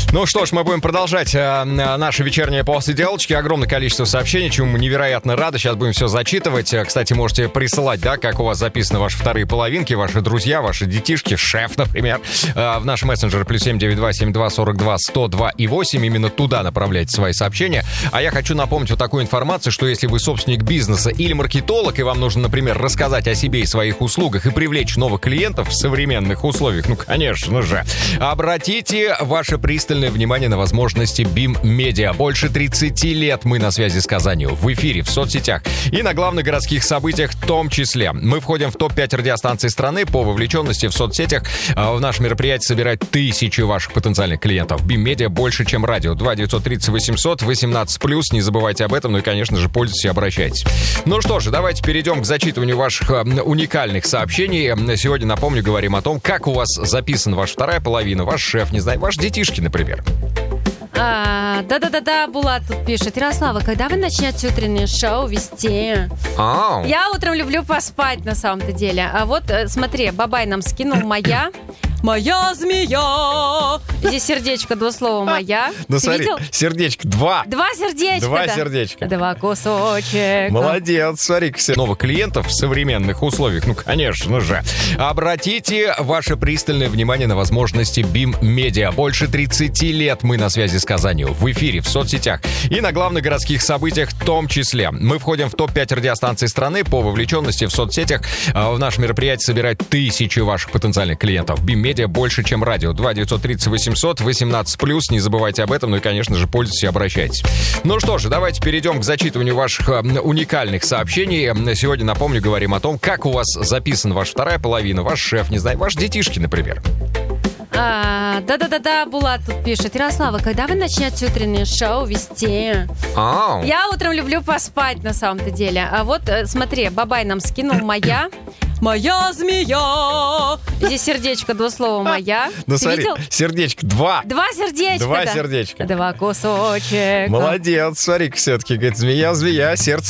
Ну что ж, мы будем продолжать наши вечерние посиделочки. Огромное количество сообщений, чему мы невероятно рады. Сейчас будем все зачитывать. Кстати, можете присылать, да, как у вас записаны ваши вторые половинки, ваши друзья, ваши детишки, шеф, например. В наш мессенджер +7 92 72 42 102 и 8. Именно туда направляйте свои сообщения. А я хочу напомнить вот такую информацию, что если вы собственник бизнеса или маркетолог, и вам нужно, например, рассказать о себе и своих услугах и привлечь новых клиентов в современных условиях, ну, конечно же, обратите ваше пристальное внимание на возможности BIM Media. Больше 30 лет мы на связи с Казанью, в эфире, в соцсетях и на главных городских событиях в том числе. Мы входим в топ-5 радиостанций страны по вовлеченности в соцсетях. В наше мероприятие собирает тысячи ваших потенциальных клиентов. BIM Media больше, чем радио. 2 930 800 18+. Не забывайте об этом, ну и, конечно же, пользуйтесь и обращайтесь. Ну что же, давайте перейдем к зачитыванию ваших уникальных сообщений. Сегодня, напомню, говорим о том, как у вас записана ваша вторая половина, ваш шеф, не знаю, ваши детишки, например. Да-да-да, Булат тут пишет. Ярослава, когда вы начнете утреннее шоу вести? Я утром люблю поспать, на самом-то деле. А вот, смотри, Бабай нам скинул моя змея. Здесь сердечко, два слова «моя». Ну Ты смотри, видел? сердечко, два. Два сердечка. Два да. сердечка. Два кусочка. Молодец, смотри, новых клиентов в современных условиях, ну, конечно же. Обратите ваше пристальное внимание на возможности BIM Media. Больше 30 лет мы на связи с Казанью, в эфире, в соцсетях и на главных городских событиях в том числе. Мы входим в топ-5 радиостанций страны по вовлеченности в соцсетях. В наше мероприятие собирает тысячи ваших потенциальных клиентов. BIM Media больше, чем радио. 2 930 800 18+. Не забывайте об этом, ну и, конечно же, пользуйтесь и обращайтесь. Ну что же, давайте перейдем к зачитыванию ваших уникальных сообщений. Сегодня, напомню, говорим о том, как у вас записана ваша вторая половина, ваш шеф, не знаю, ваши детишки, например. Да-да-да, Булат тут пишет. Ярослава, когда вы начнете утреннее шоу вести? Я утром люблю поспать, на самом-то деле. А вот, смотри, Бабай нам скинул моя змея. Здесь сердечко, два слова «моя». Ну Ты смотри, видел? сердечко, два. Два сердечка. Два да. сердечка. Два кусочка. Молодец, смотри, все-таки, говорит, змея, сердце